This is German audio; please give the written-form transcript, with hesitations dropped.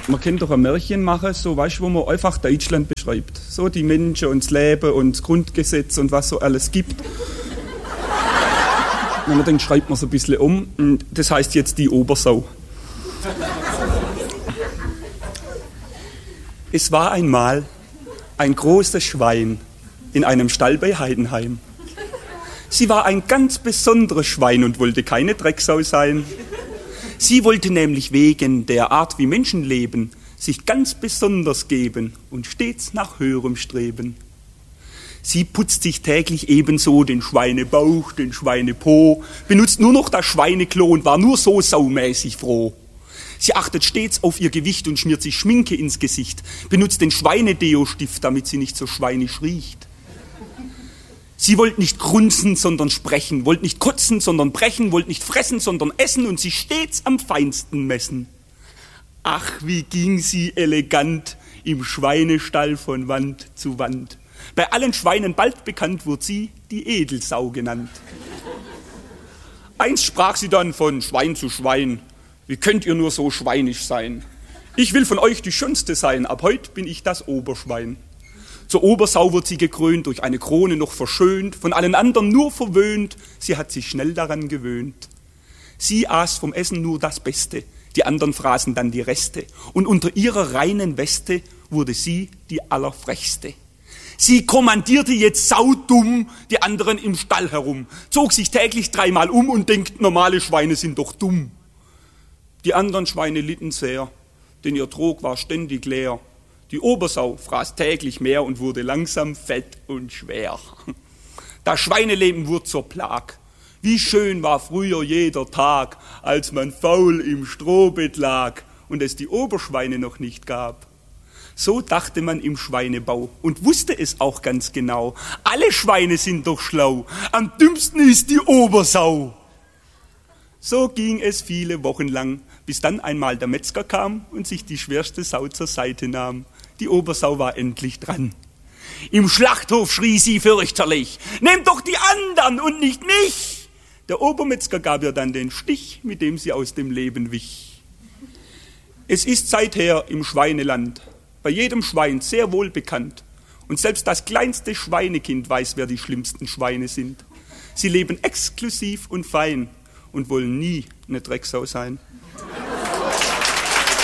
Man kann doch ein Märchen machen, so, weißt du, wo man einfach Deutschland beschreibt. So die Menschen und das Leben und das Grundgesetz und was so alles gibt. Wenn man denkt, schreibt man so ein bisschen um. Das heißt jetzt die Obersau. Es war einmal ein großes Schwein in einem Stall bei Heidenheim. Sie war ein ganz besonderes Schwein und wollte keine Drecksau sein. Sie wollte nämlich wegen der Art, wie Menschen leben, sich ganz besonders geben und stets nach höherem streben. Sie putzt sich täglich ebenso den Schweinebauch, den Schweinepo, benutzt nur noch das Schweineklo und war nur so saumäßig froh. Sie achtet stets auf ihr Gewicht und schmiert sich Schminke ins Gesicht, benutzt den Schweinedeo-Stift, damit sie nicht so schweinisch riecht. Sie wollte nicht grunzen, sondern sprechen, wollte nicht kotzen, sondern brechen, wollte nicht fressen, sondern essen und sich stets am feinsten messen. Ach, wie ging sie elegant im Schweinestall von Wand zu Wand. Bei allen Schweinen bald bekannt wurde sie die Edelsau genannt. Einst sprach sie dann von Schwein zu Schwein: Wie könnt ihr nur so schweinisch sein? Ich will von euch die Schönste sein, ab heut bin ich das Oberschwein. Zur Obersau wird sie gekrönt, durch eine Krone noch verschönt, von allen anderen nur verwöhnt, sie hat sich schnell daran gewöhnt. Sie aß vom Essen nur das Beste, die anderen fraßen dann die Reste, und unter ihrer reinen Weste wurde sie die Allerfrechste. Sie kommandierte jetzt saudumm die anderen im Stall herum, zog sich täglich 3-mal um und denkt, normale Schweine sind doch dumm. Die anderen Schweine litten sehr, denn ihr Trog war ständig leer. Die Obersau fraß täglich mehr und wurde langsam fett und schwer. Das Schweineleben wurde zur Plag. Wie schön war früher jeder Tag, als man faul im Strohbett lag und es die Oberschweine noch nicht gab. So dachte man im Schweinebau und wusste es auch ganz genau. Alle Schweine sind doch schlau, am dümmsten ist die Obersau. So ging es viele Wochen lang, bis dann einmal der Metzger kam und sich die schwerste Sau zur Seite nahm. Die Obersau war endlich dran. Im Schlachthof schrie sie fürchterlich: Nehmt doch die anderen und nicht mich! Der Obermetzger gab ihr dann den Stich, mit dem sie aus dem Leben wich. Es ist seither im Schweineland bei jedem Schwein sehr wohl bekannt. Und selbst das kleinste Schweinekind weiß, wer die schlimmsten Schweine sind. Sie leben exklusiv und fein und wollen nie eine Drecksau sein.